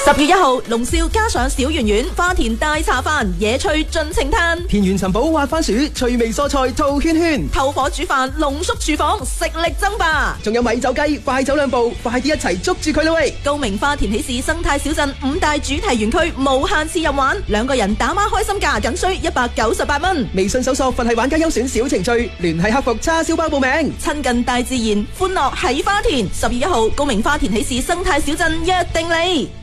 10月1號，龍少加上小圓圓、花田大茶飯、野趣盡情嘆， 田園尋寶滑番薯、趣味蔬菜套圈圈， 透火煮飯濃縮廚房食力爭霸， 仲有米酒雞快走2步，快啲一齊捉住佢啦喂！ 高明花田喜事生態小鎮5大主題園區無限次入玩，2個人打孖開心價僅需198蚊。 微信搜索佛系玩家優選小程序，聯繫客服叉燒包報名。 親近大自然，歡樂喺花田。10月1號，高明花田喜事生態小鎮約定你。